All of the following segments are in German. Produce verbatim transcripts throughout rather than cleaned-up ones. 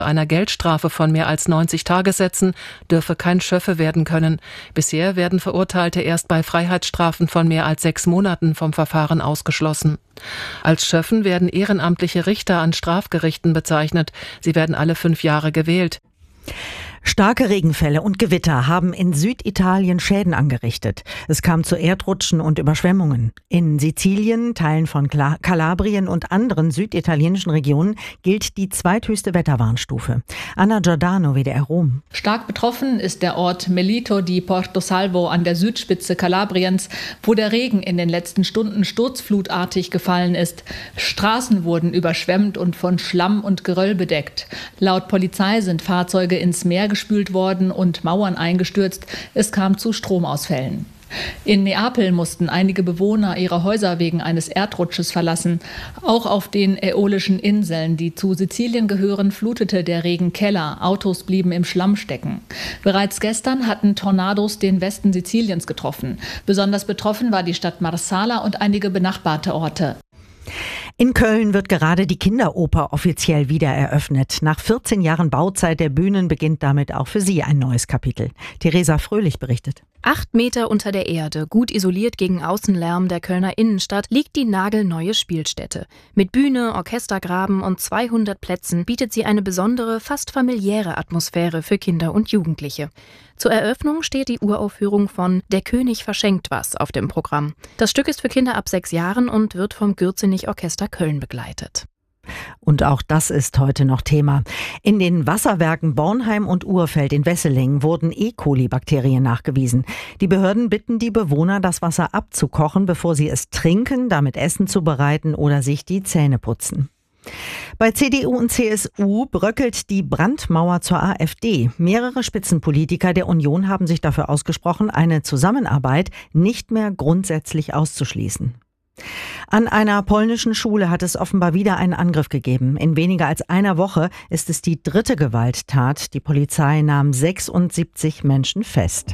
einer Geldstrafe von mehr als neunzig Tagessätzen dürfe kein Schöffe werden können. Bisher werden Verurteilte erst bei Freiheitsstrafen von mehr als sechs Monaten vom Verfahren ausgeschlossen. Als Schöffen werden ehrenamtliche Richter an Strafgerichten bezeichnet. Sie werden alle fünf Jahre gewählt. Starke Regenfälle und Gewitter haben in Süditalien Schäden angerichtet. Es kam zu Erdrutschen und Überschwemmungen. In Sizilien, Teilen von Kalabrien und anderen süditalienischen Regionen gilt die zweithöchste Wetterwarnstufe. Anna Giordano, W D R Rom. Stark betroffen ist der Ort Melito di Porto Salvo an der Südspitze Kalabriens, wo der Regen in den letzten Stunden sturzflutartig gefallen ist. Straßen wurden überschwemmt und von Schlamm und Geröll bedeckt. Laut Polizei sind Fahrzeuge ins Meer gespült worden und Mauern eingestürzt. Es kam zu Stromausfällen. In Neapel mussten einige Bewohner ihre Häuser wegen eines Erdrutsches verlassen. Auch auf den Äolischen Inseln, die zu Sizilien gehören, flutete der Regen Keller. Autos blieben im Schlamm stecken. Bereits gestern hatten Tornados den Westen Siziliens getroffen. Besonders betroffen war die Stadt Marsala und einige benachbarte Orte. In Köln wird gerade die Kinderoper offiziell wieder eröffnet. Nach vierzehn Jahren Bauzeit der Bühnen beginnt damit auch für sie ein neues Kapitel. Theresa Fröhlich berichtet. Acht Meter unter der Erde, gut isoliert gegen Außenlärm der Kölner Innenstadt, liegt die nagelneue Spielstätte. Mit Bühne, Orchestergraben und zweihundert Plätzen bietet sie eine besondere, fast familiäre Atmosphäre für Kinder und Jugendliche. Zur Eröffnung steht die Uraufführung von Der König verschenkt was auf dem Programm. Das Stück ist für Kinder ab sechs Jahren und wird vom Gürzenich Orchester Köln begleitet. Und auch das ist heute noch Thema. In den Wasserwerken Bornheim und Urfeld in Wesseling wurden E. coli-Bakterien nachgewiesen. Die Behörden bitten die Bewohner, das Wasser abzukochen, bevor sie es trinken, damit Essen zubereiten oder sich die Zähne putzen. Bei C D U und C S U bröckelt die Brandmauer zur AfD. Mehrere Spitzenpolitiker der Union haben sich dafür ausgesprochen, eine Zusammenarbeit nicht mehr grundsätzlich auszuschließen. An einer polnischen Schule hat es offenbar wieder einen Angriff gegeben. In weniger als einer Woche ist es die dritte Gewalttat. Die Polizei nahm sechsundsiebzig Menschen fest.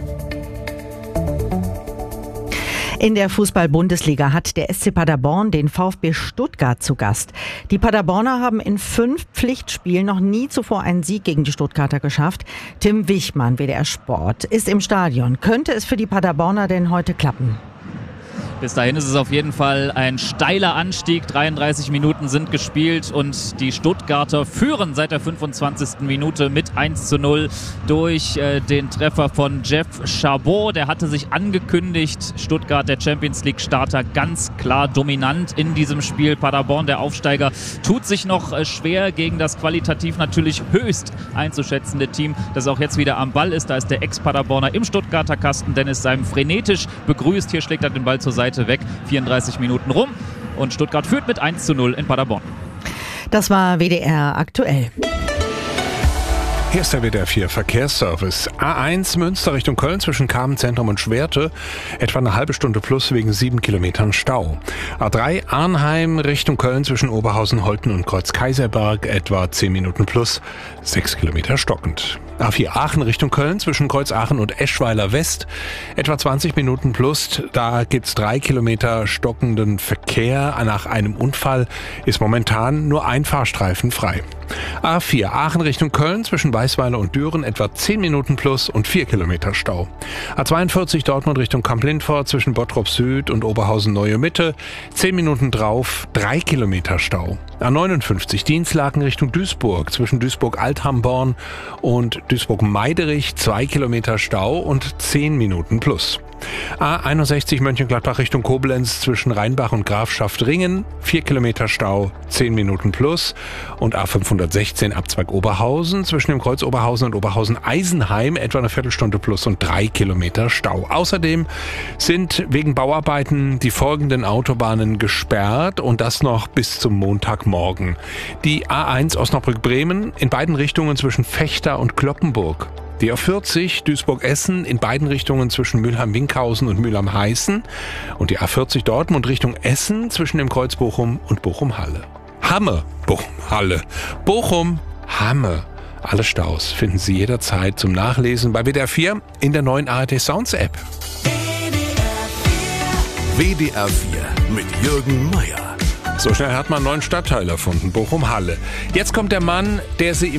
In der Fußball-Bundesliga hat der S C Paderborn den VfB Stuttgart zu Gast. Die Paderborner haben in fünf Pflichtspielen noch nie zuvor einen Sieg gegen die Stuttgarter geschafft. Tim Wichmann, W D R Sport, ist im Stadion. Könnte es für die Paderborner denn heute klappen? Bis dahin ist es auf jeden Fall ein steiler Anstieg. dreiunddreißig Minuten sind gespielt und die Stuttgarter führen seit der fünfundzwanzigsten Minute mit eins zu null durch äh, den Treffer von Jeff Chabot. Der hatte sich angekündigt. Stuttgart, der Champions League Starter, ganz klar dominant in diesem Spiel. Paderborn, der Aufsteiger, tut sich noch äh, schwer gegen das qualitativ natürlich höchst einzuschätzende Team, das auch jetzt wieder am Ball ist. Da ist der Ex-Paderborner im Stuttgarter Kasten. Dennis Seim frenetisch begrüßt. Hier schlägt er den Ball zur Seite weg. vierunddreißig Minuten rum und Stuttgart führt mit eins zu null in Paderborn. Das war W D R aktuell. Hier ist der W D R vier Verkehrsservice. A eins Münster Richtung Köln zwischen Kamenzentrum und Schwerte. Etwa eine halbe Stunde plus wegen sieben Kilometern Stau. A drei Arnheim Richtung Köln zwischen Oberhausen, Holten und Kreuz Kaiserberg. Etwa zehn Minuten plus, sechs Kilometer stockend. A vier Aachen Richtung Köln zwischen Kreuz Aachen und Eschweiler West. Etwa zwanzig Minuten plus. Da gibt's drei Kilometer stockenden Verkehr. Nach einem Unfall ist momentan nur ein Fahrstreifen frei. A vier Aachen Richtung Köln zwischen Weißweiler und Düren etwa zehn Minuten plus und vier Kilometer Stau. A zweiundvierzig Dortmund Richtung Kamp-Lindfort zwischen Bottrop Süd und Oberhausen Neue Mitte zehn Minuten drauf, drei Kilometer Stau. A neunundfünfzig Dienstlaken Richtung Duisburg zwischen Duisburg-Althamborn und Duisburg-Meiderich zwei Kilometer Stau und zehn Minuten plus. A einundsechzig Mönchengladbach Richtung Koblenz zwischen Rheinbach und Grafschaft-Ringen vier Kilometer Stau, zehn Minuten plus. Und A fünfhundertsechzehn Abzweig Oberhausen zwischen dem Kreuz Oberhausen und Oberhausen-Eisenheim etwa eine Viertelstunde plus und drei Kilometer Stau. Außerdem sind wegen Bauarbeiten die folgenden Autobahnen gesperrt und das noch bis zum Montagmorgen. Die A eins Osnabrück-Bremen in beiden Richtungen zwischen Vechta und Cloppenburg. Die A vierzig Duisburg-Essen in beiden Richtungen zwischen Mülheim-Winkhausen und Mülheim-Heißen und die A vierzig Dortmund Richtung Essen zwischen dem Kreuz Bochum und Bochum-Halle. Hamme, Bochum-Halle, Bochum-Hamme. Alle Staus finden Sie jederzeit zum Nachlesen bei W D R vier in der neuen A R D Sounds App. W D R vier mit Jürgen Meier. So schnell hat man einen neuen Stadtteil erfunden, Bochum-Halle. Jetzt kommt der Mann, der Sie im